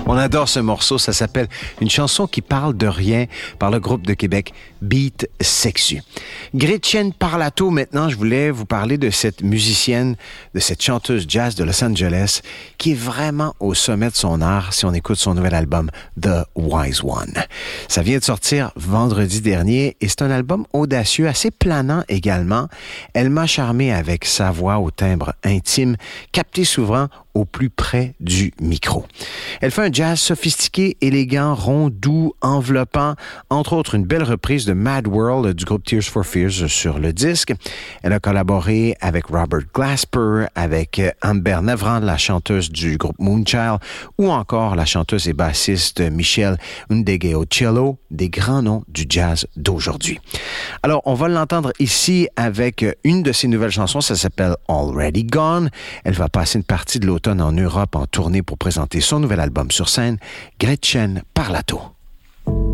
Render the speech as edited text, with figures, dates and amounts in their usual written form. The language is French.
On adore ce morceau, ça s'appelle Une chanson qui parle de rien par le groupe de Québec Beat Sexu. Gretchen Parlato, maintenant, je voulais vous parler de cette musicienne, de cette chanteuse jazz de Los Angeles qui est vraiment au sommet de son art si on écoute son nouvel album The Wise One. Ça vient de sortir vendredi dernier et c'est un album audacieux, assez planant également. Elle m'a charmé avec sa voix au timbre intime, capté souvent au plus près du micro. Elle fait un jazz sophistiqué, élégant, rond, doux, enveloppant, entre autres une belle reprise de Mad World du groupe Tears for Fears sur le disque. Elle a collaboré avec Robert Glasper, avec Amber Nevrand, la chanteuse du groupe Moonchild, ou encore la chanteuse et bassiste Michelle Ndegeocello, des grands noms du jazz d'aujourd'hui. Alors, on va l'entendre ici avec une de ses nouvelles chansons, ça s'appelle Already Gone. Elle va passer une partie de l'automne en Europe en tournée pour présenter son nouvel album sur scène, Gretchen Parlato.